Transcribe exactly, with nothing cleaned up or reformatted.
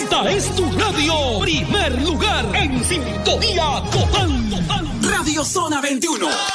Esta es tu radio. Primer lugar en sintonía total. total. Radio Zona veintiuno.